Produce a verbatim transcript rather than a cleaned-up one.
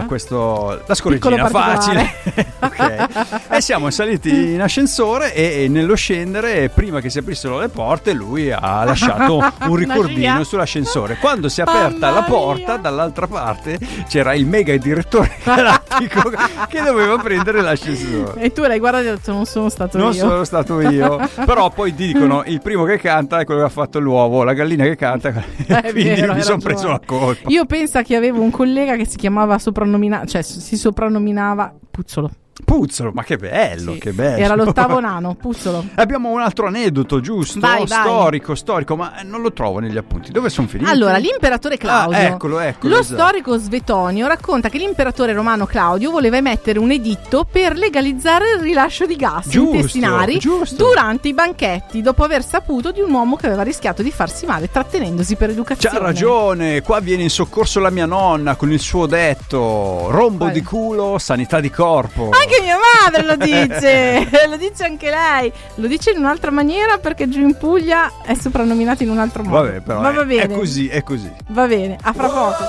questo la scorreggina facile. Okay. E siamo saliti in ascensore e, e nello scendere, prima che si aprissero le porte, lui ha lasciato un ricordino sull'ascensore. Quando si è aperta la porta, dall'altra parte c'era il mega direttore galattico che doveva prendere l'ascensore. E tu l'hai guardato e hai detto: non sono stato non io. Non sono stato io. Però poi ti dicono: il primo che canta è quello che ha fatto l'uovo, la gallina che canta. Quindi vero, mi sono preso la colpa. Io penso che avevo un collega che si chiamava soprannominava, cioè si soprannominava Puzzolo. Puzzolo, ma che bello, Sì. che bello. Era l'ottavo nano, Puzzolo. Abbiamo un altro aneddoto, giusto? Vai, vai. Storico, storico, ma non lo trovo negli appunti. Dove sono finiti? Allora, l'imperatore Claudio. Ah, eccolo, eccolo. Lo esatto. storico Svetonio racconta che l'imperatore romano Claudio voleva emettere un editto per legalizzare il rilascio di gas Giusto, intestinali giusto. durante i banchetti, dopo aver saputo di un uomo che aveva rischiato di farsi male trattenendosi per educazione. C'ha ragione, qua viene in soccorso la mia nonna con il suo detto: rombo Quale? di culo, sanità di corpo. Anche mia madre lo dice, lo dice anche lei. Lo dice in un'altra maniera perché giù in Puglia è soprannominato in un altro modo. Vabbè, però Ma va è, bene. è così, è così. Va bene, a fra poco.